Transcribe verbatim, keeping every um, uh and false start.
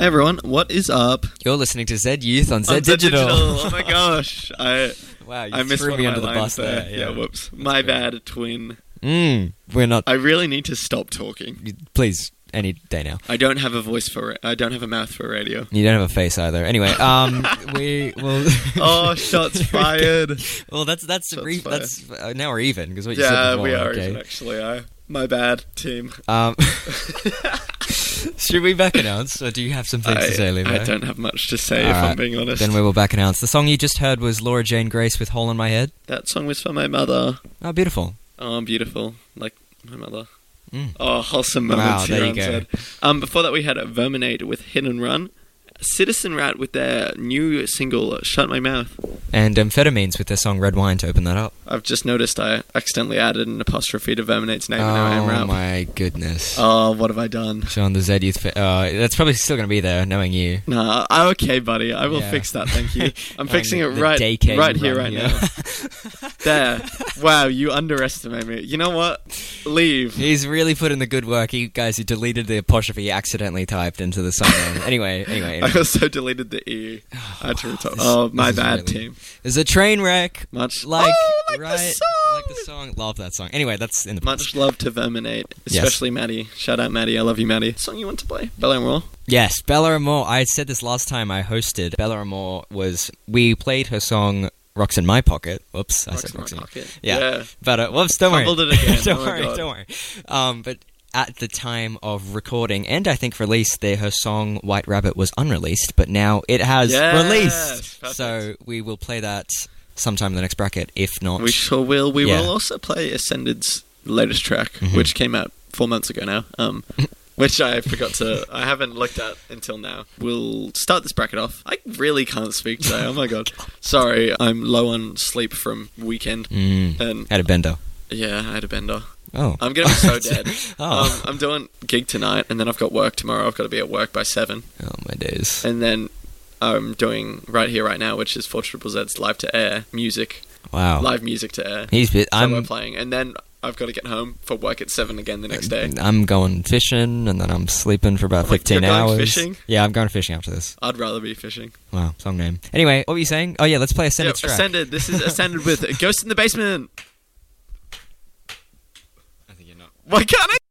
Hey everyone, what is up? You're listening to Z Youth on Z On Z Digital. Oh my gosh, I Wow, you I missed threw one me of under my the bus lines there. there. Yeah, Yeah, whoops. My great. bad, twin. Mm, we're not. I really need to stop talking. Please, any day now. I don't have a voice for it. I don't have a mouth for radio. You don't have a face either. Anyway, um, we will. Oh, shots fired. Well, that's that's Shots re- fired. that's uh, now we're even because what you said Yeah, before. we are okay. even, actually. I, my bad, team. Um, should we back announce, or do you have some things I, to say, Levi? I don't have much to say, All if right, I'm being honest. Then we will back announce. The song you just heard was Laura Jane Grace with "Hole in My Head." That song was for my mother. Oh, beautiful. Oh, beautiful. Like my mother. Mm. Oh, wholesome Wow, moments there here you on go. Zed. Um, before that, we had Verminate with Hit and Run. Citizen Rat with their new single, Shut My Mouth. And Amphetamines with their song "Red Wine" to open that up. I've just noticed I accidentally added an apostrophe to Verminate's name and now I am Oh rap. my goodness. Oh, what have I done? Sean, the Z Youth. Fa- uh, that's probably still going to be there, knowing you. Nah, I'm okay, buddy. I will Yeah. fix that, thank you. I'm And fixing it the right, daycare right you here, run right here. now. There. Wow, you underestimate me. You know what? Leave. He's really put in the good work. He guys, he deleted the apostrophe he accidentally typed into the song. name. anyway, anyway. I anyway. also deleted the E. I had to retire. This- Oh, my this is bad, really- team. There's a train wreck. Much Like, oh, like right, the song. like the song. Love that song. Anyway, that's in the Much love to Verminate, Yes. especially Maddie. Shout out Maddie, I love you, Maddie. Song you want to play? Bella Moore. Yes, Bella Amore. I said this last time I hosted. Bella Amore was we played her song "Rocks in My Pocket." Whoops, I said "Rocks in My Pocket." Yeah. yeah. But uh, whoops, don't worry. Fumbled it again. don't Oh my worry, God. don't worry. Um, but at the time of recording and I think release, there her song "White Rabbit" was unreleased, but now it has Yes, released. perfect. So we will play that sometime in the next bracket. If not, We sure will. We Yeah. will also play Ascended's latest track, Mhm. which came out four months ago now. Um, which I forgot to. I haven't looked at until now. We'll start this bracket off. I really can't speak today. Oh my god. Sorry, I'm low on sleep from weekend. mm, And had a bender. yeah, I had a bender. Oh, I'm gonna be so dead. Oh. Um, I'm doing gig tonight, and then I've got work tomorrow. I've got to be at work by seven, oh my days. and then I'm doing right here, right now, which is four Triple Z's live to air music, Wow, live music to air. he's bit. So we're I'm. playing, and then I've got to get home for work at seven again the next day. I'm going fishing, and then I'm sleeping for about Oh my- fifteen you're going hours. fishing? Yeah, I'm going fishing after this. I'd rather be fishing. Wow, song name. Anyway, what were you saying? Oh yeah, let's play Ascended Yep, track. Ascended. This is Ascended with Ghost in the Basement. I think you're not. Why can't I